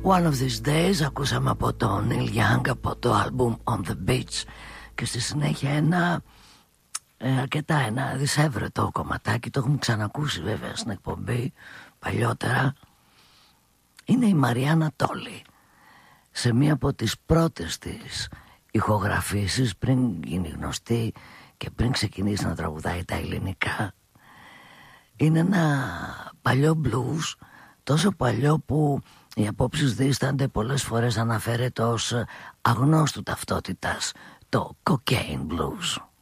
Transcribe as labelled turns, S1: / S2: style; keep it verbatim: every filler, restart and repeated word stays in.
S1: One of these days ακούσαμε από το Neil Young, από το album On the Beach, και στη συνέχεια ένα ε, αρκετά ένα δυσέβρετο κομματάκι. Το έχουμε ξανακούσει βέβαια στην εκπομπή παλιότερα. Είναι η Μαριάννα Τόλι, σε μία από τις πρώτες της ηχογραφήσεις πριν γίνει γνωστή και πριν ξεκινήσει να τραγουδάει τα ελληνικά. Είναι ένα παλιό blues, τόσο παλιό που οι απόψεις δίστανται, πολλές φορές αναφέρεται ως αγνώστου ταυτότητας, το cocaine blues.